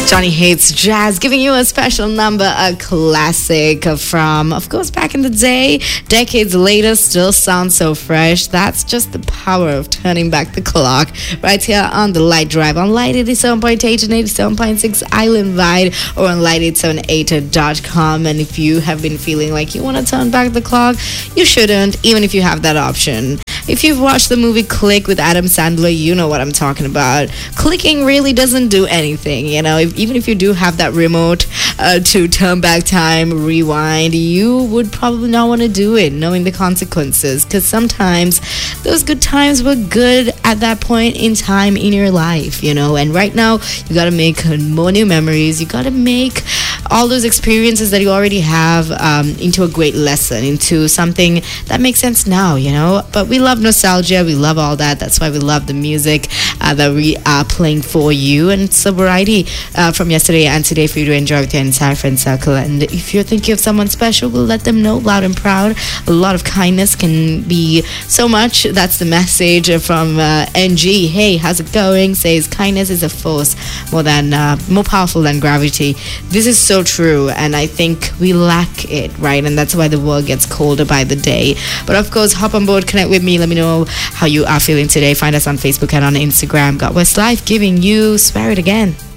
Johnny Hates Jazz, giving you a special number, a classic from, of course, back in the day. Decades later, still sounds so fresh. That's just the power of turning back the clock. Right here on The Light Drive on Light 87.8 and 87.6 Island Wide, or on light878.com. And if you have been feeling like you want to turn back the clock, you shouldn't, even if you have that option. If you've watched the movie Click with Adam Sandler, you know what I'm talking about. Clicking really doesn't do anything, you know. Even if you do have that remote to turn back time, rewind, you would probably not want to do it, knowing the consequences. Because sometimes those good times were good at that point in time in your life, you know. And right now, you got to make more new memories. You got to make all those experiences that you already have into a great lesson, into something that makes sense now, you know. But we love nostalgia, we love all that. That's why we love the music that we are playing for you, and it's a variety from yesterday and today for you to enjoy with your entire friend circle. And if you're thinking of someone special, we'll let them know loud and proud. A lot of kindness can be so much. That's the message from NG. Hey, how's it going? Says kindness is a force more powerful than gravity. This is so true, and I think we lack it, right? And that's why the world gets colder by the day. But of course, hop on board, connect with me, let me know how you are feeling today. Find us on Facebook and on Instagram. God West Life, giving you Swear It Again.